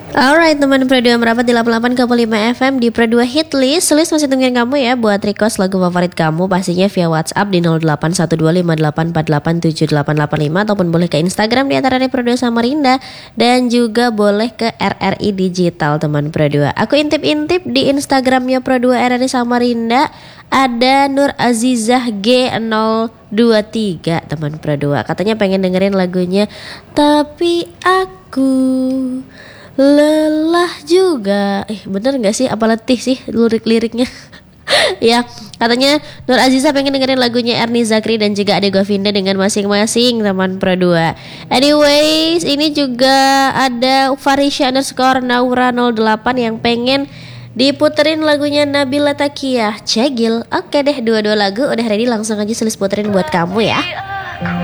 Alright teman Pro 2 merapat di 88,5 FM di Pro 2 Hit List. List masih tungguin kamu ya buat request lagu favorit kamu, pastinya via WhatsApp di 081258487885 ataupun boleh ke Instagram di @Pro 2 Samarinda dan juga boleh ke RRI Digital teman Pro 2. Aku intip-intip di Instagramnya Pro 2 RRI Samarinda ada Nur Azizah G023 teman Pro 2. Katanya pengen dengerin lagunya Tapi Aku Lelah Juga. Bener gak sih? Apa letih sih lirik-liriknya? Ya, katanya Nur Aziza pengen dengerin lagunya Ernie Zakri dan juga Ade Govinda dengan masing-masing teman Pro 2. Anyways, ini juga ada Farisha_Naura08 yang pengen diputerin lagunya Nabila Takiyah, Cegil. Oke deh, dua-dua lagu udah ready, langsung aja Selis puterin buat kamu ya.